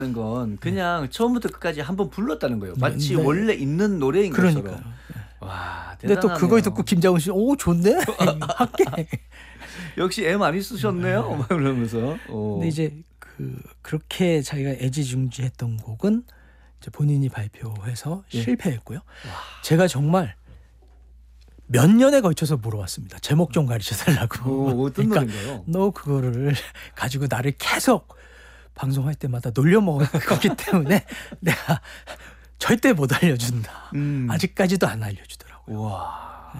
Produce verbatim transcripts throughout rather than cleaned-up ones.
건 그냥 처음부터 끝까지 한번 불렀다는 거예요. 마치 네. 원래 있는 노래인 그러니까요. 것처럼. 와, 근데 대단하네요. 또 그거 듣고 김장훈 씨, 오 좋네, 할게. 역시 애 많이 쓰셨네요. 막 그러면서. 오. 근데 이제 그 그렇게 자기가 애지중지했던 곡은 이제 본인이 발표해서 예. 실패했고요. 제가 정말 몇 년에 걸쳐서 물어왔습니다. 제목 좀 가르쳐 달라고. 오, 어떤 그러니까 노래인가요? 너 그거를 가지고 나를 계속 방송할 때마다 놀려 먹었기 때문에 내가 절대 못 알려준다. 음. 아직까지도 안 알려주더라고요. 와.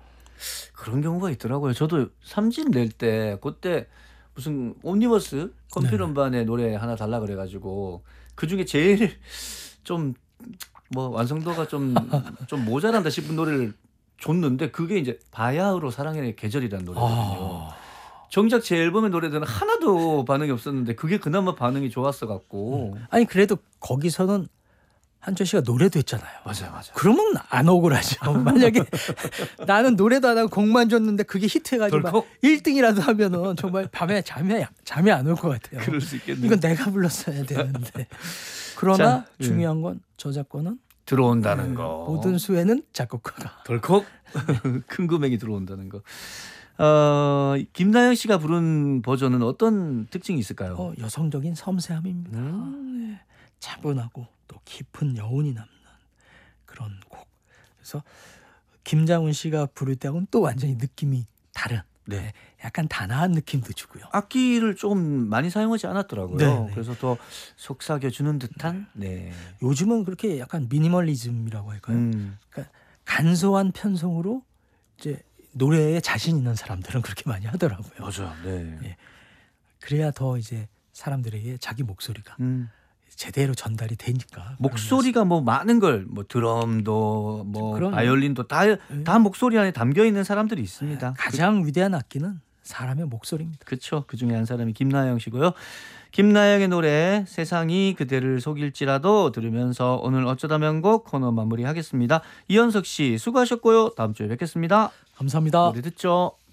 그런 경우가 있더라고요. 저도 삼집 낼 때 그때 무슨 옴니버스 컴퓨터 음반에 노래 하나 달라 그래가지고 그 중에 제일 좀 뭐 완성도가 좀 좀 모자란다 싶은 노래를 줬는데 그게 이제 바야흐로 사랑의 계절이라는 노래거든요. 아. 정작 제 앨범의 노래들은 하나도 반응이 없었는데 그게 그나마 반응이 좋았어 갖고. 아니 그래도 거기서는 한철 씨가 노래도 했잖아요. 맞아요, 맞아요. 그러면 안 억울하죠. 만약에 나는 노래도 안 하고 곡만 줬는데 그게 히트해가지고 막 덜컥? 일 등이라도 하면은 정말 밤에 잠이 잠이 안 올 것 같아요. 그럴 수 있겠네요. 이건 내가 불렀어야 되는데. 그러나 자, 예. 중요한 건 저작권은 들어온다는 네, 거. 모든 수혜는 작곡가가. 덜컥 큰 금액이 들어온다는 거. 어, 김나영 씨가 부른 버전은 어떤 특징이 있을까요? 어, 여성적인 섬세함입니다. 음. 네, 차분하고 또 깊은 여운이 남는 그런 곡. 그래서 김장훈 씨가 부를 때하고는 또 완전히 느낌이 다른. 네. 약간 단아한 느낌도 주고요. 악기를 좀 많이 사용하지 않았더라고요. 네, 네. 그래서 더 속삭여 주는 듯한. 네. 요즘은 그렇게 약간 미니멀리즘이라고 할까요? 음. 그러니까 간소한 편성으로 이제 노래에 자신 있는 사람들은 그렇게 많이 하더라고요. 맞아요. 네. 예. 그래야 더 이제 사람들에게 자기 목소리가 음. 제대로 전달이 되니까. 목소리가 뭐 많은 걸 뭐 드럼도 뭐 그럼요. 바이올린도 다 다 목소리 안에 담겨 있는 사람들이 있습니다. 가장 위대한 악기는 사람의 목소리입니다. 그렇죠. 그 중에 한 사람이 김나영 씨고요. 김나영의 노래 세상이 그대를 속일지라도 들으면서 오늘 어쩌다 명곡 코너 마무리하겠습니다. 이현석 씨 수고하셨고요. 다음 주에 뵙겠습니다. 감사합니다. 노래 듣죠.